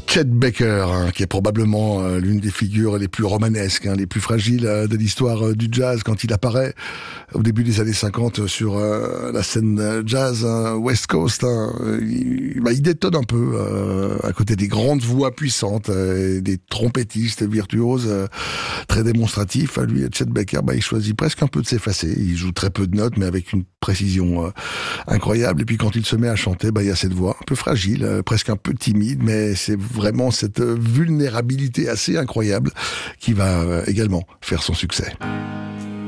Chet Baker, qui est probablement l'une des figures les plus romanesques, les plus fragiles de l'histoire du jazz quand il apparaît au début des années 50 sur la scène jazz West Coast. Il détonne un peu à côté des grandes voix puissantes, des trompettistes virtuoses très démonstratifs. Lui, Chet Baker, il choisit presque un peu de s'effacer. Il joue très peu de notes, mais avec une précision incroyable. Et puis quand il se met à chanter, il y a cette voix un peu fragile, presque un peu timide, mais c'est vraiment cette vulnérabilité assez incroyable qui va également faire son succès.